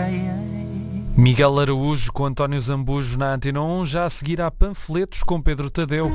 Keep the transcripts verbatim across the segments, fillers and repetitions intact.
Miguel Araújo com António Zambujo na Antena um, já a seguir há Panfletos com Pedro Tadeu.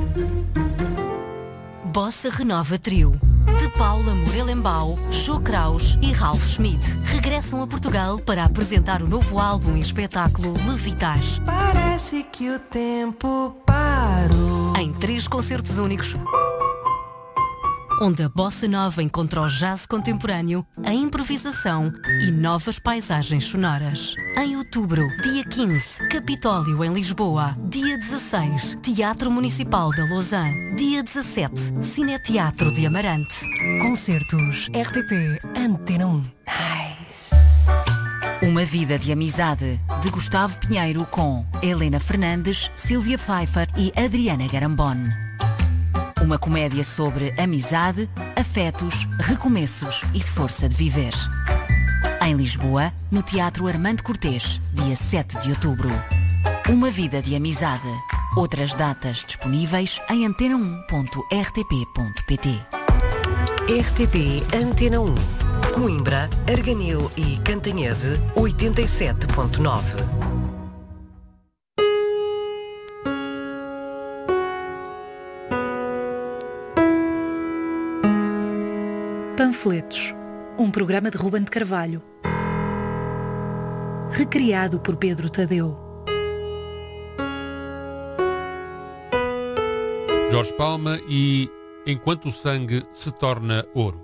Bossa Renova Trio, de Paula Morelembau, Jô Kraus e Ralph Schmidt, regressam a Portugal para apresentar o novo álbum e espetáculo Levitar. Parece que o tempo parou. Em três concertos únicos, onde a bossa nova encontra o jazz contemporâneo, a improvisação e novas paisagens sonoras. Em outubro, dia quinze, Capitólio em Lisboa. Dia dezasseis, Teatro Municipal da Lausanne. Dia dezassete, Cineteatro de Amarante. Concertos R T P Antena um. Nice. Uma vida de amizade, de Gustavo Pinheiro com Helena Fernandes, Sílvia Pfeiffer e Adriana Garambon. Uma comédia sobre amizade, afetos, recomeços e força de viver. Em Lisboa, no Teatro Armando Cortês, dia sete de outubro. Uma vida de amizade. Outras datas disponíveis em antena um ponto r t p ponto p t. R T P Antena um. Coimbra, Arganil e Cantanhede, oitenta e sete ponto nove. Panfletos, um programa de Ruben de Carvalho, recriado por Pedro Tadeu. Jorge Palma e Enquanto o Sangue se Torna Ouro.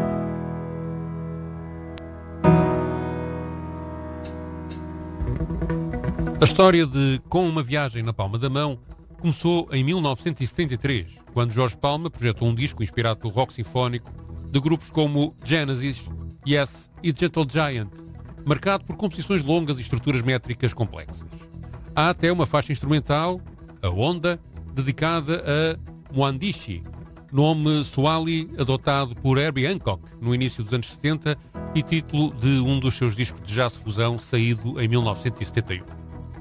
A história de Com uma Viagem na Palma da Mão começou em mil novecentos e setenta e três, quando Jorge Palma projetou um disco inspirado pelo rock sinfónico de grupos como Genesis, Yes e Gentle Giant, marcado por composições longas e estruturas métricas complexas. Há até uma faixa instrumental, a Onda, dedicada a Mwandishi, nome Swahili adotado por Herbie Hancock no início dos anos setenta e título de um dos seus discos de jazz fusão saído em mil novecentos e setenta e um.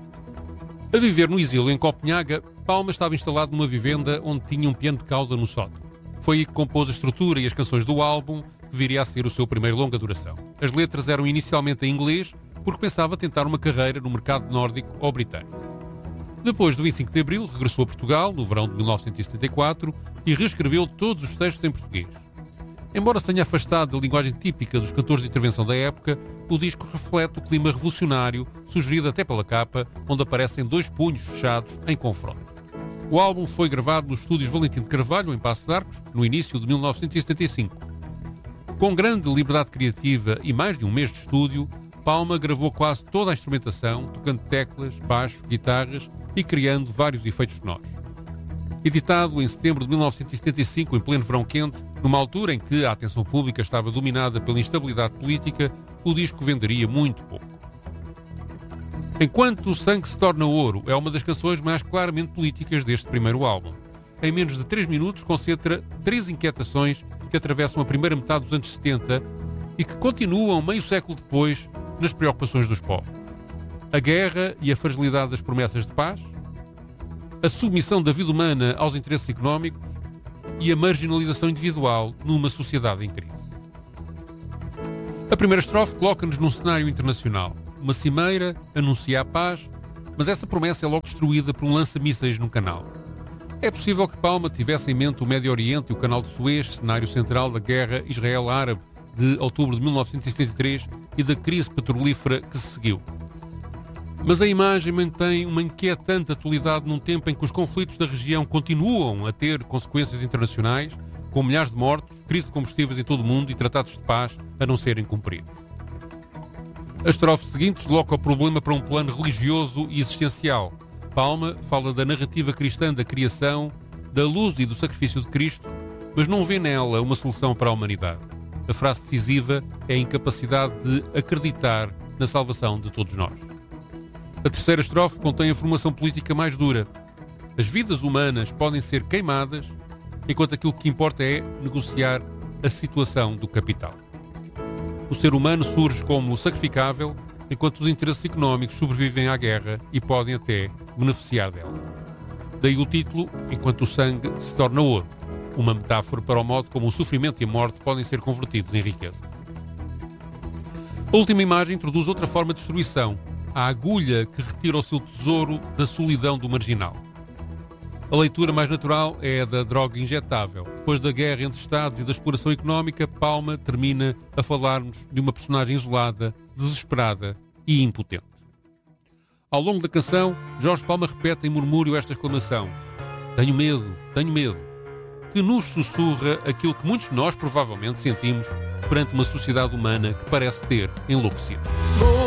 A viver no exílio em Copenhaga, Palma estava instalado numa vivenda onde tinha um piano de cauda no sótão. Foi aí que compôs a estrutura e as canções do álbum, que viria a ser o seu primeiro longa duração. As letras eram inicialmente em inglês, porque pensava tentar uma carreira no mercado nórdico ou britânico. Depois do vinte e cinco de Abril, regressou a Portugal, no verão de mil novecentos e setenta e quatro, e reescreveu todos os textos em português. Embora se tenha afastado da linguagem típica dos cantores de intervenção da época, o disco reflete o clima revolucionário, sugerido até pela capa, onde aparecem dois punhos fechados em confronto. O álbum foi gravado nos estúdios Valentim de Carvalho, em Paços de Arcos, no início de mil novecentos e setenta e cinco. Com grande liberdade criativa e mais de um mês de estúdio, Palma gravou quase toda a instrumentação, tocando teclas, baixo, guitarras e criando vários efeitos sonoros. Editado em setembro de mil novecentos e setenta e cinco, em pleno verão quente, numa altura em que a atenção pública estava dominada pela instabilidade política, o disco venderia muito pouco. Enquanto o Sangue se Torna Ouro é uma das canções mais claramente políticas deste primeiro álbum. Em menos de três minutos concentra três inquietações que atravessam a primeira metade dos anos setenta e que continuam meio século depois nas preocupações dos povos. A guerra e a fragilidade das promessas de paz, a submissão da vida humana aos interesses económicos e a marginalização individual numa sociedade em crise. A primeira estrofe coloca-nos num cenário internacional. Uma cimeira anuncia a paz, mas essa promessa é logo destruída por um lança-mísseis no canal. É possível que Palma tivesse em mente o Médio Oriente e o Canal de Suez, cenário central da guerra Israel-Árabe de outubro de mil novecentos e setenta e três e da crise petrolífera que se seguiu. Mas a imagem mantém uma inquietante atualidade num tempo em que os conflitos da região continuam a ter consequências internacionais, com milhares de mortos, crise de combustíveis em todo o mundo e tratados de paz a não serem cumpridos. A estrofe seguinte desloca o problema para um plano religioso e existencial. Palma fala da narrativa cristã da criação, da luz e do sacrifício de Cristo, mas não vê nela uma solução para a humanidade. A frase decisiva é a incapacidade de acreditar na salvação de todos nós. A terceira estrofe contém a formação política mais dura. As vidas humanas podem ser queimadas, enquanto aquilo que importa é negociar a situação do capital. O ser humano surge como sacrificável, enquanto os interesses económicos sobrevivem à guerra e podem até beneficiar dela. Daí o título, Enquanto o Sangue se Torna Ouro, uma metáfora para o modo como o sofrimento e a morte podem ser convertidos em riqueza. A última imagem introduz outra forma de destruição, a agulha que retira o seu tesouro da solidão do marginal. A leitura mais natural é a da droga injetável. Depois da guerra entre Estados e da exploração económica, Palma termina a falar-nos de uma personagem isolada, desesperada e impotente. Ao longo da canção, Jorge Palma repete em murmúrio esta exclamação: "Tenho medo, tenho medo", que nos sussurra aquilo que muitos de nós provavelmente sentimos perante uma sociedade humana que parece ter enlouquecido.